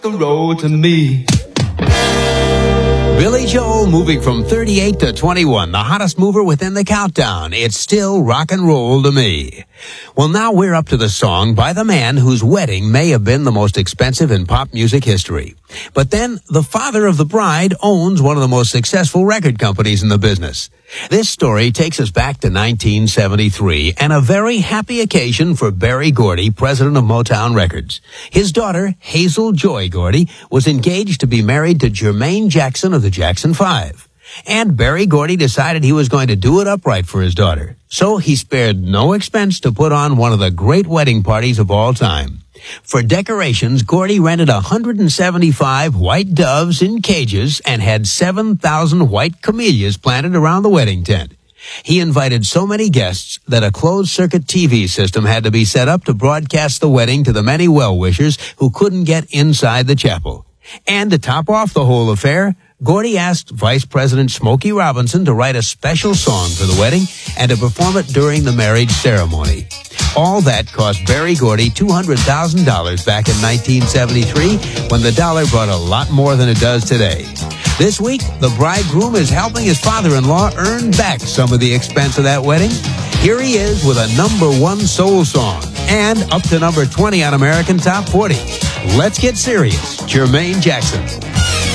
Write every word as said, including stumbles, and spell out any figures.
the road to me. Billy Joel moving from thirty-eight to twenty-one, the hottest mover within the countdown. It's still rock and roll to me. Well, now we're up to the song by the man whose wedding may have been the most expensive in pop music history. But then the father of the bride owns one of the most successful record companies in the business. This story takes us back to nineteen seventy-three and a very happy occasion for Berry Gordy, president of Motown Records. His daughter, Hazel Joy Gordy, was engaged to be married to Jermaine Jackson of the Jackson Five. And Berry Gordy decided he was going to do it upright for his daughter. So he spared no expense to put on one of the great wedding parties of all time. For decorations, Gordy rented one hundred seventy-five white doves in cages and had seven thousand white camellias planted around the wedding tent. He invited so many guests that a closed-circuit T V system had to be set up to broadcast the wedding to the many well-wishers who couldn't get inside the chapel. And to top off the whole affair, Gordy asked Vice President Smokey Robinson to write a special song for the wedding and to perform it during the marriage ceremony. All that cost Berry Gordy two hundred thousand dollars back in nineteen seventy-three, when the dollar brought a lot more than it does today. This week, the bridegroom is helping his father-in-law earn back some of the expense of that wedding. Here he is with a number one soul song and up to number twenty on American Top forty. Let's get serious. Jermaine Jackson.